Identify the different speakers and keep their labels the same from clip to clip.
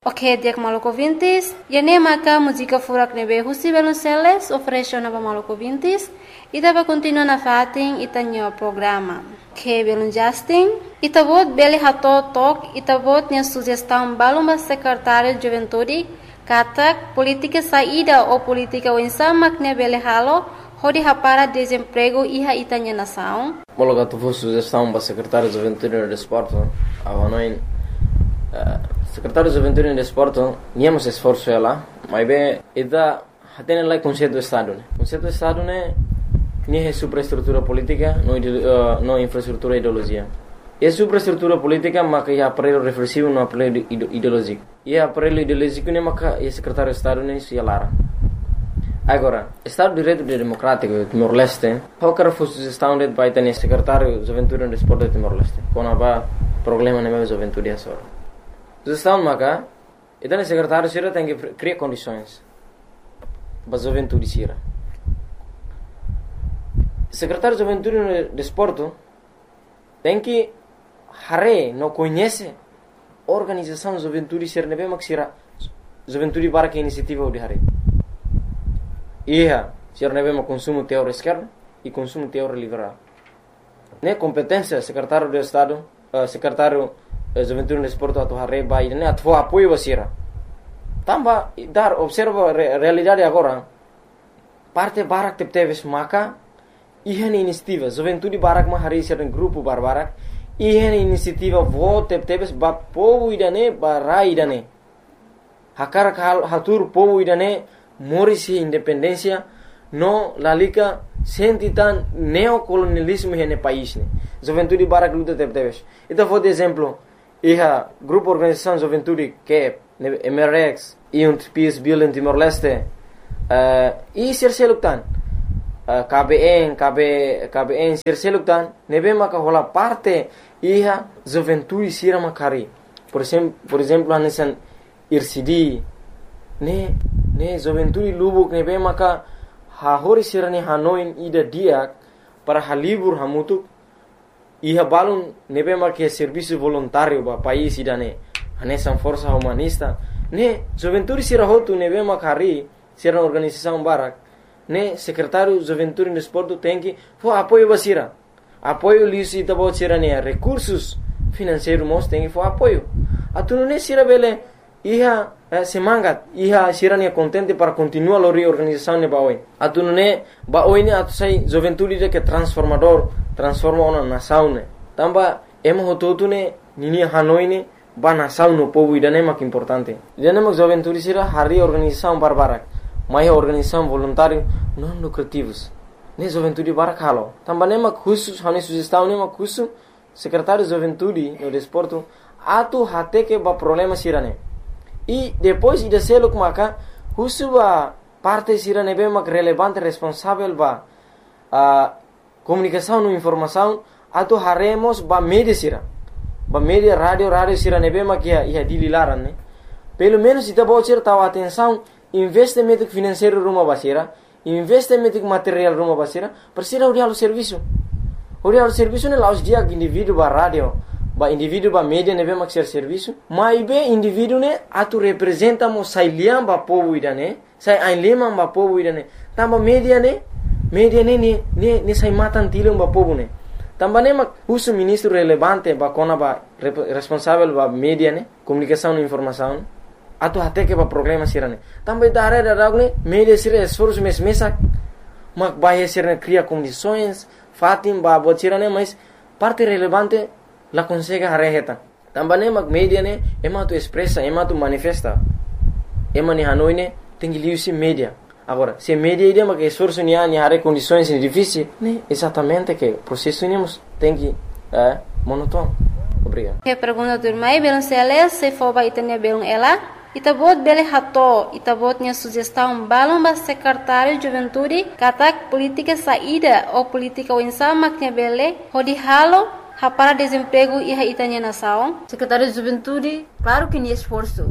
Speaker 1: Ok, dia Maluco Vintis. Yane maka música furak nebe Husi Belonceles oferece na Maluco Vintis. Ita vai continuar na fatin itanyo programa. Que belum Justin. Ita vot beli hato tok. Ita vot nya sugestão balumba secretário de juventude. Katak politika saída ou politika wensamak ne beli halo. Hodi hapara desemprego iha itanya nação.
Speaker 2: Mologa tu vos sugestão para secretário de juventude e desporto. Avanoin secretário de juventude e desporto, niamos esforço ela, mas bem, ida hatene lá conceito do estado, né? Conceito do estado né, nem é superestrutura política, não infraestrutura ideologia. É superestrutura política, mas que é aparelho reflexivo, não aparelho ideológico. E aparelho ideológico né, mas que é secretário de estado né, se alara. Agora, Estado de Direito Democrático Timor-Leste, qualquer sugestão de vai ter secretário de juventude e desporto de Timor-Leste, quando há problema na minha juventude é só. Sugestão maka, então o secretário Sira tem que criar condições para a juventude Sira. Secretário de juventude e desporto tem que não conhece a organização de juventude Sira, não é mesmo que Sira juventude para que iniciativa de Hare. Sira não é mesmo consumo teórico esquerdo e consumo teórico liberal. Né competência secretário do Estado, secretário juventude no desporto atu harre bai ne atu apoio basira tamba dar observa a realidade agora parte barak teves maka ihan inisiativa juventude barak ma hari ser grupo barbarak ihan inisiativa vote teves ba povo idane barai idane hakar hatur povo idane morisi independência no lalika sentitan neocolonialismo hene país ne juventude barak luta teves então vou de exemplo grupo organização juventude que é MRX e peace building Timor-Leste e serseluktan KBN serseluktan nebe maka hola parte juventude sira makari por exemplo anesan IRCD ne juventude lubuk nebe maka hahori sira ne hanoin ida diak para halibur hamutuk balun nebe marque serviço voluntário ba país idane anesan força humanista ne juventude sira hotu nebe makari sira organização barak ne secretário juventude e desporto tem que apoio basira apoio liso ita bot sira ne recursos financeiros mos tem que apoio atunu ne sira bele semangat sira ne contente para continuar a reorganização ne baoi atunu ne baoi ne atu sai juventude de que transforma uma nação ne tamba emo hototu ne nini hanoi ne ba nação no povo idane mak importante idane mak juventude sira hari organização barbarak mai organização voluntário não lucrativos ne juventude barak halo tamba ne mak khusus hane sugestão ne mak khusus secretário de juventude no desporto atu hate que ba problema sira ne e depois ida seluk maka khusus ba parte sira ne be mak relevante responsável ba comunicação e informação atu haremos ba mídia sira ba mídia rádio sira nebe makia ia dililaran né pelo menos ita bocir tahu atenção investimento financeiro rumah basira investimento material rumah basira persira urial serviço ne laus dia indivíduo ba rádio ba indivíduo ba mídia nebe makia serviço mai be indivíduo ne atu representa mo sailiam ba povo idane sai ainleman ba povo idane tamba mídia ne sai matan tilung ba povo ne tambane mak husu ministro relevante ba kona ba responsável ba media ne comunicação e informação atu hate que ba problema sirane também dare ne media sira esforço mesa mak ba sirane cria condições fatim ba botirane mas parte relevante la consegue hareheta tambane mak media ne ema tu expressa ema tu manifesta ema ni hanoi ne tem que liusi media. Agora, se media ideia mas que esforço ni há condições difíceis, né? Exatamente que o processo tem que monótono. Obrigado.
Speaker 1: Que pergunta do mai Belonceles se for ba itanya belong ela, itabot bele hato, itabot nya sugestão balong ba secretário de juventude, katak política saída ou política winsama nya bele, hodi halo para desemprego iha itanya nação.
Speaker 3: Secretário de juventude, claro que ni esforço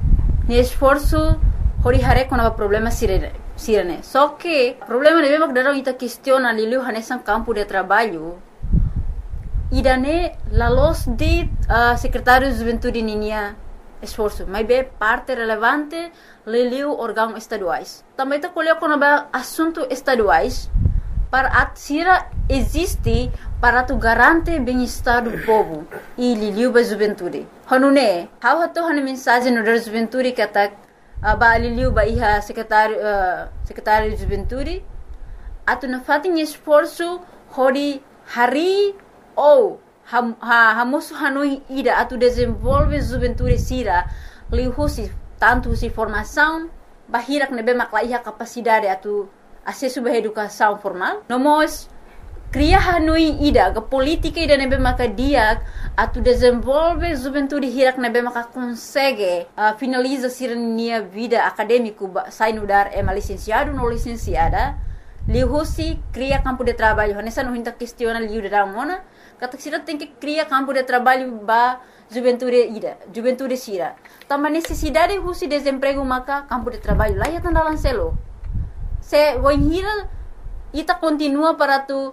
Speaker 3: hori hare com problema sirene. Só que problema de mesmo que darão ita questiona lilu hanesan campo de trabalho. Idane la los de secretário de juventude ninia esforço, mas é parte relevante liliu órgãos estaduais. Também está colhendo com assuntos estaduais para a Sira existe para tu garante bem-estar do povo e liliu ba juventude. Hanune, how hato hana mensagem no da juventude que atak ba liliu ba iha secretário de juventude atu na fatin esforço hori hari ou hamosu hanoi ida atu desenvolve juventude Sira lihusi tanto si formação bahirak nebe makla iha capacidade atu acesso à educação formal. Nós cria hanoi ida ke política ida nebe maka dia atu desenvolve juventude hirak nebe maka consegue finaliza sirnia vida acadêmico sai no dar licenciado no licenciada lihusi cria campo de trabalho nessa não hinta questiona liu da mona kata sira tem que cria campo de trabalho ba juventude Sira também necessidade husi desemprego maka campo de trabalho lá ya tanda lancelo se wanhira ita continua para tu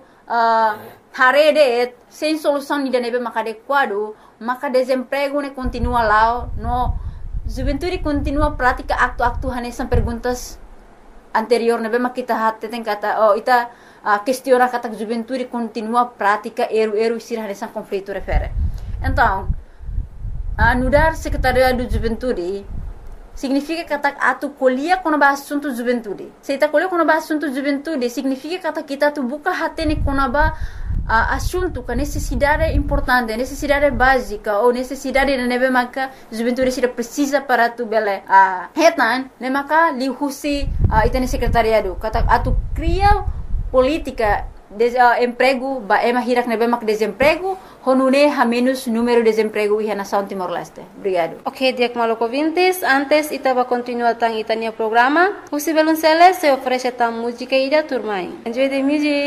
Speaker 3: harede sem solução ni nebe maka adequado maka desemprego ne continua lá no juventude continua prática aktu hanesan perguntas anterior nebe maka kita hatte tem kata ita questiona kata juventude continua prática eru Sira hanesan conflito refere então anudar secretariado de juventude significa que atu colhia quando ba assunto juventude. Se ita colhia quando ba assunto juventude, significa que kita tu buka hatene quando ba assunto que necessidade importante, necessidade básica ou necessidade de nebe maka juventude Sira precisa para tu bele hetan, ne maka lihusi itane secretariado. Kata atu cria política emprego ba hirak nebe mak desemprego honune ha menos número de desemprego iha nação Timor-Leste. Obrigado.
Speaker 1: Ok, Diak Maloko Vintes, antes itava continua tang itania programa. Husi Belunceles se oferece tam música ida turmai. Enjoy the music.